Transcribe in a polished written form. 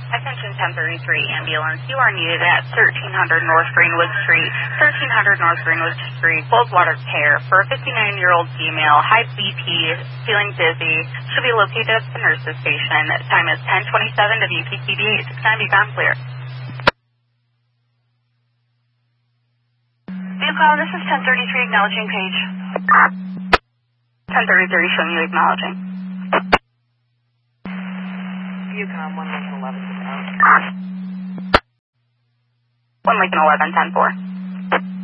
Attention 1033 ambulance. You are needed at 1300 North Greenwood Street. 1300 North Greenwood Street, Coldwater Care, for a 59-year-old female, high BP, feeling dizzy. Should be located at the nurse's station. Time is 10:27 WPTV 869. Be bound clear. Vehicle, this is 1033 acknowledging page. 1033 showing you acknowledging. Yukon 1 Lincoln 11 to 1 Lincoln 11, 10-4.